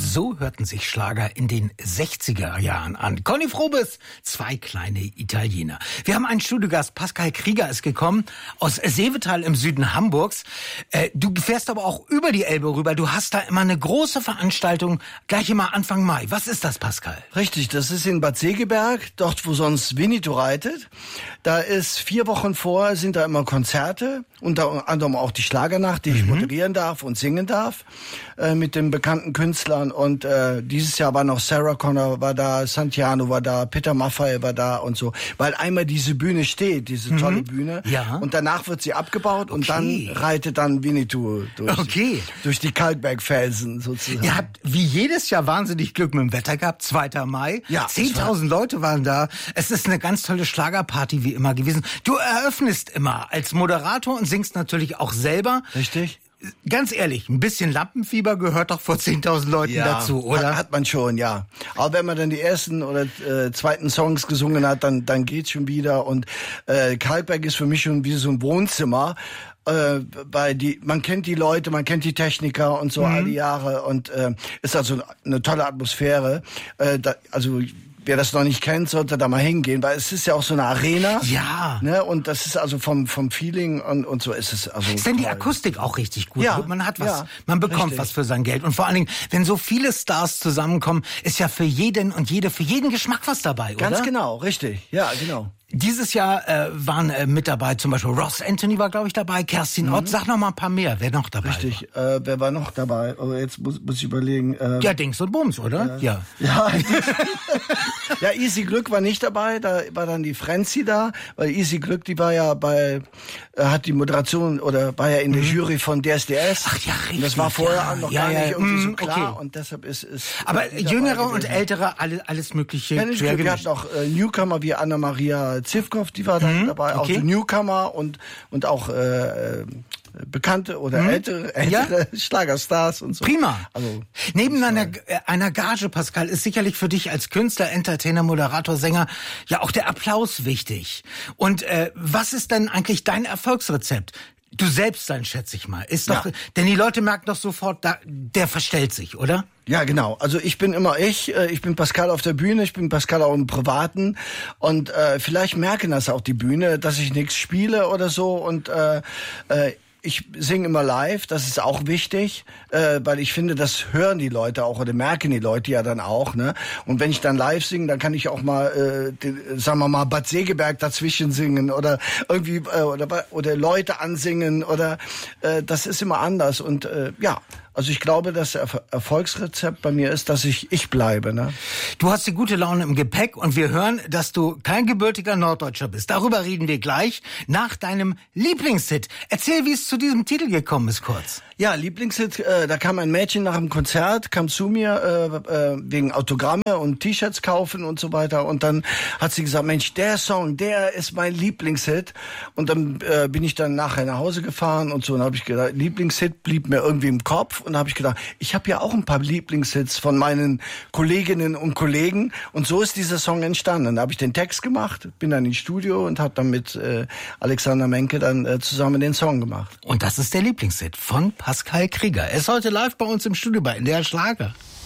So hörten sich Schlager in den 60er Jahren an. Conny Frobes, zwei kleine Italiener. Wir haben einen Studiogast, Pascal Krieger ist gekommen, aus Seevetal im Süden Hamburgs. Du fährst aber auch über die Elbe rüber. Du hast da immer eine große Veranstaltung, gleich immer Anfang Mai. Was ist das, Pascal? Richtig, das ist in Bad Segeberg, dort wo sonst Winnetou reitet. Da ist 4 Wochen vor, sind da immer Konzerte, unter anderem auch die Schlagernacht, die ich moderieren darf und singen darf, mit den bekannten Künstlern. Und dieses Jahr war noch Sarah Connor war da, Santiano war da, Peter Maffay war da und so. Weil einmal diese Bühne steht, diese tolle Bühne. Ja. Und danach wird sie abgebaut und dann reitet dann Winnetou durch die Kalkbergfelsen sozusagen. Ihr habt wie jedes Jahr wahnsinnig Glück mit dem Wetter gehabt, 2. Mai. Ja, 10.000 Leute waren da. Es ist eine ganz tolle Schlagerparty wie immer gewesen. Du eröffnest immer als Moderator und singst natürlich auch selber. Richtig? Ganz ehrlich, ein bisschen Lampenfieber gehört doch vor 10.000 Leuten dazu, oder? Hat man schon, ja. Aber wenn man dann die ersten oder zweiten Songs gesungen hat, dann geht's schon wieder. Und Kalkberg ist für mich schon wie so ein Wohnzimmer. Weil man kennt die Leute, man kennt die Techniker und so alle Jahre. Und ist also eine tolle Atmosphäre. Wer das noch nicht kennt, sollte da mal hingehen, weil es ist ja auch so eine Arena. Ja. Ne? Und das ist also vom Feeling und so ist es. Also ist denn die Akustik auch richtig gut? Ja. Man hat was, Ja. man bekommt Richtig. was für sein Geld. Und vor allen Dingen, wenn so viele Stars zusammenkommen, ist ja für jeden und jede, für jeden Geschmack was dabei, oder? Ganz genau, richtig. Ja, genau. Dieses Jahr waren mit dabei, zum Beispiel Ross Anthony war, glaube ich, dabei, Kerstin Ott. Sag noch mal ein paar mehr, wer noch dabei Richtig. Wer war noch dabei? Oh, jetzt muss ich überlegen. Ja, Dings und Bums, oder? Ja. Ja, ja, Easy Glück war nicht dabei, da war dann die Frenzy da, weil Easy Glück, die war ja hat die Moderation oder war ja in der Jury von DSDS. Ach ja, richtig. Und das war vorher noch gar nicht irgendwie so klar okay. und deshalb ist Aber Jüngere und Ältere, alles Mögliche. Ja, wir hatten auch Newcomer wie Anna-Maria Zivkov, die war dann dabei, auch so Newcomer und auch bekannte oder ältere Schlagerstars und so. Prima. Also, neben einer Gage, Pascal, ist sicherlich für dich als Künstler, Entertainer, Moderator, Sänger ja auch der Applaus wichtig. Und was ist denn eigentlich dein Erfolgsrezept? Du selbst sein, schätze ich mal. Ist doch, denn die Leute merken doch sofort, der verstellt sich, oder? Ja, genau. Also ich bin immer ich bin Pascal auf der Bühne, ich bin Pascal auch im Privaten und vielleicht merken das auch die Bühne, dass ich nichts spiele oder so und ich singe immer live, das ist auch wichtig, weil ich finde, das hören die Leute auch oder merken die Leute ja dann auch, ne? Und wenn ich dann live singe, dann kann ich auch mal, sagen wir mal, Bad Segeberg dazwischen singen oder irgendwie oder Leute ansingen oder das ist immer anders und ja. Also ich glaube, das Erfolgsrezept bei mir ist, dass ich bleibe. Ne? Du hast die gute Laune im Gepäck und wir hören, dass du kein gebürtiger Norddeutscher bist. Darüber reden wir gleich nach deinem Lieblingshit. Erzähl, wie es zu diesem Titel gekommen ist, kurz. Ja, Lieblingshit, da kam ein Mädchen nach dem Konzert, kam zu mir wegen Autogramme und T-Shirts kaufen und so weiter. Und dann hat sie gesagt, Mensch, der Song, der ist mein Lieblingshit. Und dann bin ich dann nachher nach Hause gefahren und so. Und habe ich gedacht, Lieblingshit blieb mir irgendwie im Kopf. Und habe ich gedacht, ich habe ja auch ein paar Lieblingshits von meinen Kolleginnen und Kollegen. Und so ist dieser Song entstanden. Da habe ich den Text gemacht, bin dann ins Studio und habe dann mit Alexander Menke dann zusammen den Song gemacht. Und das ist der Lieblingshit von Pascal Krieger. Er ist heute live bei uns im Studio bei NDR Schlager.